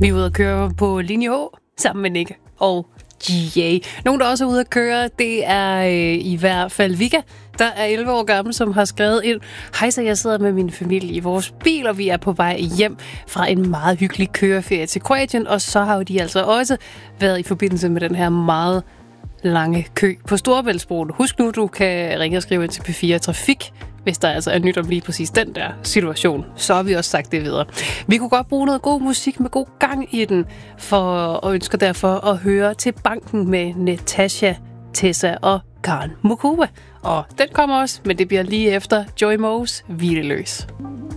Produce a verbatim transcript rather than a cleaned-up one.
Vi er ude at køre på linje H sammen med Nick og G A. Nogen, der også er ude at køre, det er øh, i hvert fald Vika, der er elleve år gammel, som har skrevet ind: hej, så jeg sidder med min familie i vores bil, og vi er på vej hjem fra en meget hyggelig køreferie til Kroatien, og så har jo de altså også været i forbindelse med den her meget lange kø på Storebæltsbroen. Husk nu, du kan ringe og skrive ind til P fire Trafik, hvis der altså er nyt om lige præcis den der situation. Så har vi også sagt det videre. Vi kunne godt bruge noget god musik med god gang i den, for, og ønsker derfor at høre Til banken med Natasha, Tessa og Karen Mukuba. Og den kommer også, men det bliver lige efter Joey Moes Hvileløs.